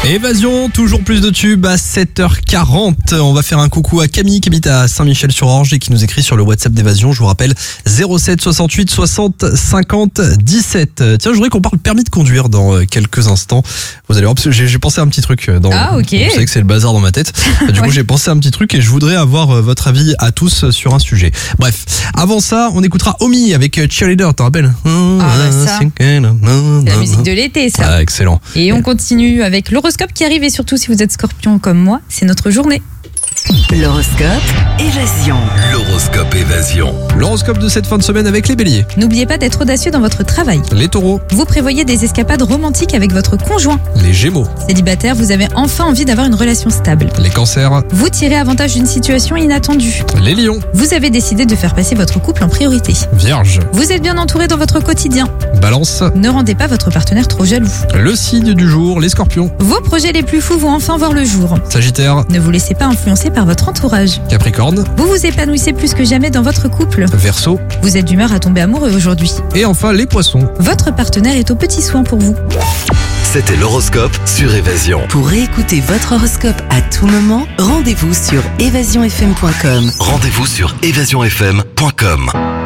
Évasion, toujours plus de tubes à 7h40. On va faire un coucou à Camille qui habite à Saint-Michel-sur-Orge et qui nous écrit sur le WhatsApp d'Évasion. Je vous rappelle 07 68 60 50 17. Tiens, je voudrais qu'on parle permis de conduire dans quelques instants. Vous allez voir, parce que j'ai pensé à un petit truc. Ok. Vous savez que c'est le bazar dans ma tête. Du coup, j'ai pensé à un petit truc et je voudrais avoir votre avis à tous sur un sujet. Bref, avant ça, on écoutera Omi avec Cheerleader, t'en rappelles? Ça. C'est la musique de l'été, ça. Ah, excellent. Et on continue avec l'horoscope qui arrive et surtout si vous êtes scorpion comme moi, c'est notre journée. L'horoscope Évasion. L'horoscope Évasion. L'horoscope de cette fin de semaine avec les béliers. N'oubliez pas d'être audacieux dans votre travail. Les taureaux. Vous prévoyez des escapades romantiques avec votre conjoint. Les gémeaux. Célibataire, vous avez enfin envie d'avoir une relation stable. Les cancers. Vous tirez avantage d'une situation inattendue. Les lions. Vous avez décidé de faire passer votre couple en priorité. Vierge. Vous êtes bien entouré dans votre quotidien. Balance. Ne rendez pas votre partenaire trop jaloux. Le signe du jour, les scorpions. Vos projets les plus fous vont enfin voir le jour. Sagittaire. Ne vous laissez pas influencer par votre entourage. Capricorne. Vous vous épanouissez plus que jamais dans votre couple. Verseau. Vous êtes d'humeur à tomber amoureux aujourd'hui. Et enfin les poissons. Votre partenaire est aux petits soins pour vous. C'était l'horoscope sur Évasion. Pour écouter votre horoscope à tout moment, rendez-vous sur évasionfm.com. Rendez-vous sur évasionfm.com.